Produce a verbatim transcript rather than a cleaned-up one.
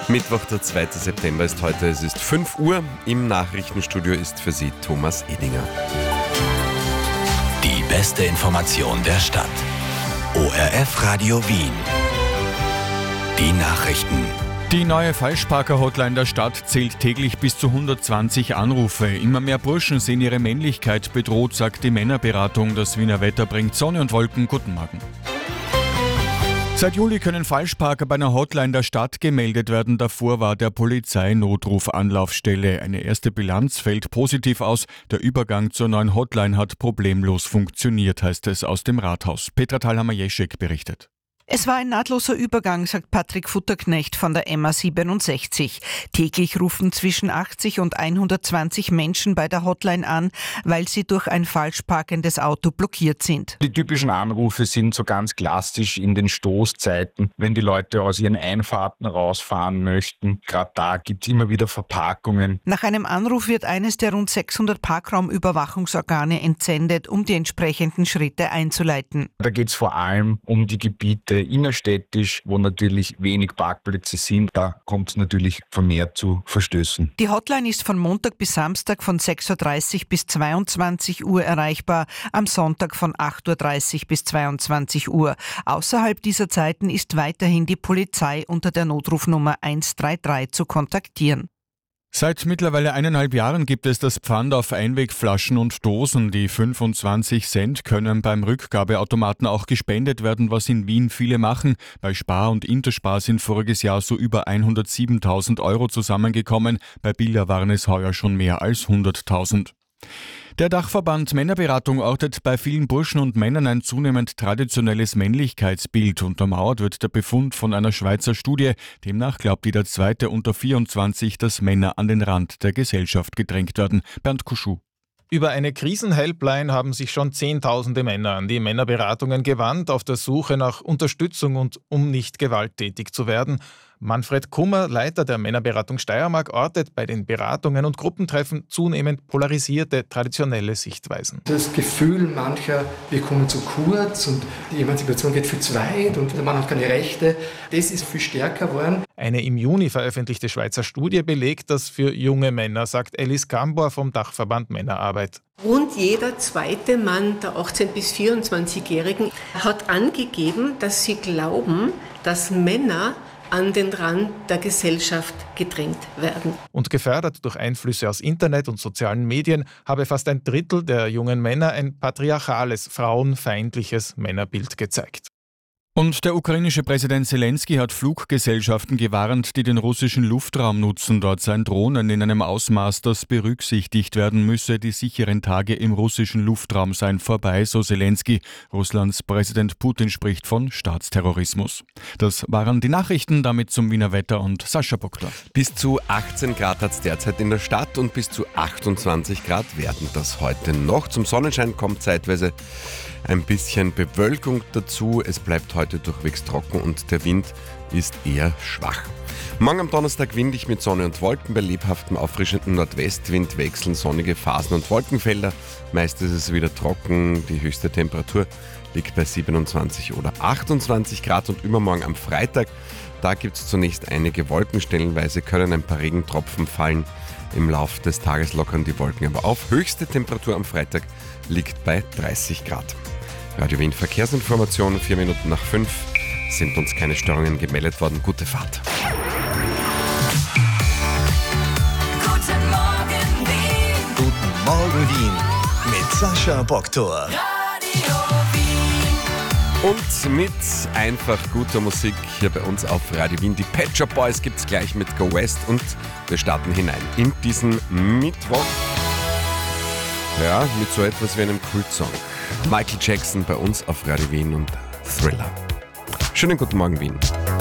Mittwoch, der zweite September ist heute, es ist fünf Uhr. Im Nachrichtenstudio ist für Sie Thomas Edinger. Die beste Information der Stadt. O R F Radio Wien. Die Nachrichten. Die neue Falschparker-Hotline der Stadt zählt täglich bis zu hundertzwanzig Anrufe. Immer mehr Burschen sehen ihre Männlichkeit bedroht, sagt die Männerberatung. Das Wiener Wetter bringt Sonne und Wolken. Guten Morgen. Seit Juli können Falschparker bei einer Hotline der Stadt gemeldet werden. Davor war der Polizei-Notruf Anlaufstelle. Eine erste Bilanz fällt positiv aus. Der Übergang zur neuen Hotline hat problemlos funktioniert, heißt es aus dem Rathaus. Petra Thalhammer-Jeschek berichtet. Es war ein nahtloser Übergang, sagt Patrick Futterknecht von der M A siebenundsechzig. Täglich rufen zwischen achtzig und hundertzwanzig Menschen bei der Hotline an, weil sie durch ein falsch parkendes Auto blockiert sind. Die typischen Anrufe sind so ganz klassisch in den Stoßzeiten, wenn die Leute aus ihren Einfahrten rausfahren möchten. Gerade da gibt es immer wieder Verparkungen. Nach einem Anruf wird eines der rund sechshundert Parkraumüberwachungsorgane entsendet, um die entsprechenden Schritte einzuleiten. Da geht es vor allem um die Gebiete innerstädtisch, wo natürlich wenig Parkplätze sind. Da kommt es natürlich vermehrt zu Verstößen. Die Hotline ist von Montag bis Samstag von sechs Uhr dreißig bis zweiundzwanzig Uhr erreichbar, am Sonntag von acht Uhr dreißig bis zweiundzwanzig Uhr. Außerhalb dieser Zeiten ist weiterhin die Polizei unter der Notrufnummer eins drei drei zu kontaktieren. Seit mittlerweile eineinhalb Jahren gibt es das Pfand auf Einwegflaschen und Dosen. Die fünfundzwanzig Cent können beim Rückgabeautomaten auch gespendet werden, was in Wien viele machen. Bei Spar und Interspar sind voriges Jahr so über hundertsiebentausend Euro zusammengekommen. Bei Billa waren es heuer schon mehr als hunderttausend. Der Dachverband Männerberatung ortet bei vielen Burschen und Männern ein zunehmend traditionelles Männlichkeitsbild. Untermauert wird der Befund von einer Schweizer Studie. Demnach glaubt jeder Zweite unter vierundzwanzig, dass Männer an den Rand der Gesellschaft gedrängt werden. Bernd Kuschuh. Über eine Krisenhelpline haben sich schon Zehntausende Männer an die Männerberatungen gewandt, auf der Suche nach Unterstützung und um nicht gewalttätig zu werden. Manfred Kummer, Leiter der Männerberatung Steiermark, ortet bei den Beratungen und Gruppentreffen zunehmend polarisierte, traditionelle Sichtweisen. Das Gefühl mancher, wir kommen zu kurz und die Emanzipation geht viel zu weit und der Mann hat keine Rechte, das ist viel stärker geworden. Eine im Juni veröffentlichte Schweizer Studie belegt das für junge Männer, sagt Alice Gambor vom Dachverband Männerarbeit. Rund jeder zweite Mann der achtzehn- bis vierundzwanzigjährigen hat angegeben, dass sie glauben, dass Männer an den Rand der Gesellschaft gedrängt werden. Und gefördert durch Einflüsse aus Internet und sozialen Medien habe fast ein Drittel der jungen Männer ein patriarchales, frauenfeindliches Männerbild gezeigt. Und der ukrainische Präsident Zelensky hat Fluggesellschaften gewarnt, die den russischen Luftraum nutzen. Dort seien Drohnen in einem Ausmaß, das berücksichtigt werden müsse. Die sicheren Tage im russischen Luftraum seien vorbei, so Zelensky. Russlands Präsident Putin spricht von Staatsterrorismus. Das waren die Nachrichten, damit zum Wiener Wetter und Sascha Boktor. Bis zu achtzehn Grad hat es derzeit in der Stadt und bis zu achtundzwanzig Grad werden das heute noch. Zum Sonnenschein kommt zeitweise ein bisschen Bewölkung dazu. Es bleibt heute durchwegs trocken und der Wind ist eher schwach. Morgen am Donnerstag windig mit Sonne und Wolken. Bei lebhaftem, auffrischendem Nordwestwind wechseln sonnige Phasen und Wolkenfelder. Meist ist es wieder trocken. Die höchste Temperatur liegt bei siebenundzwanzig oder achtundzwanzig Grad. Und übermorgen am Freitag, da gibt es zunächst einige Wolken. Stellenweise können ein paar Regentropfen fallen. Im Lauf des Tages lockern die Wolken aber auf. Höchste Temperatur am Freitag liegt bei dreißig Grad. Radio Wien Verkehrsinformationen, vier Minuten nach fünf, sind uns keine Störungen gemeldet worden. Gute Fahrt. Guten Morgen Wien. Guten Morgen Wien. Mit Sascha Boktor. Und mit einfach guter Musik hier bei uns auf Radio Wien. Die Pet Shop Boys gibt's gleich mit Go West und wir starten hinein in diesen Mittwoch. Ja, mit so etwas wie einem Kultsong. Michael Jackson bei uns auf Radio Wien und Thriller. Schönen guten Morgen Wien.